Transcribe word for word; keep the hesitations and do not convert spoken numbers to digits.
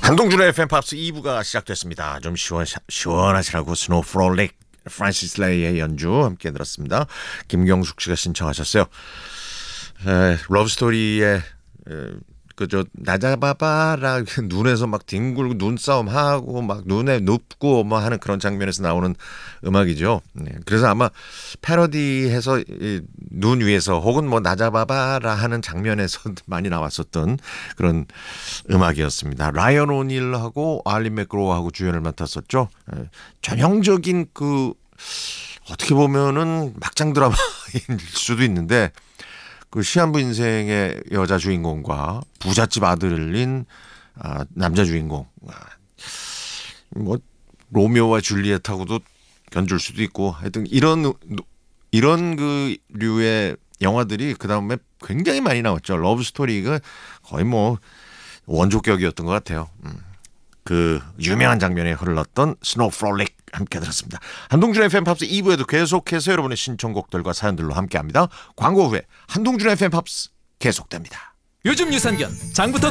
한동준의 에프엠 팝스 이 부가 시작됐습니다. 좀 시원, 시원하시라고 스노우 프롤릭 프란시스 레이의 연주 함께 들었습니다. 김경숙 씨가 신청하셨어요. 에, 러브스토리의 그저 나 잡아봐라 눈에서 막 뒹굴고 눈싸움 하고 막 눈에 눕고 뭐 하는 그런 장면에서 나오는 음악이죠. 네, 그래서 아마 패러디해서 이 눈 위에서 혹은 뭐 나 잡아봐라 하는 장면에서 많이 나왔었던 그런 음악이었습니다. 라이언 오닐하고 알리 맥그로우하고 주연을 맡았었죠. 에, 전형적인 그 어떻게 보면은 막장 드라마일 수도 있는데 그 시한부 인생의 여자 주인공과 부잣집 아들인 아, 남자 주인공, 아, 뭐 로미오와 줄리엣하고도 견줄 수도 있고 하여튼 이런 이런 그 류의 영화들이 그 다음에 굉장히 많이 나왔죠. 러브 스토리가 거의 뭐 원조격이었던 것 같아요. 음. 그 유명한 장면에 흘렀던 스노우 프롤릭 함께 들었습니다. 한동준의 에프엠 팝스 이 부에도 계속해서 여러분의 신청곡들과 사연들로 함께합니다. 광고 후에 한동준의 에프엠 팝스 계속됩니다. 요즘 유산균 장부터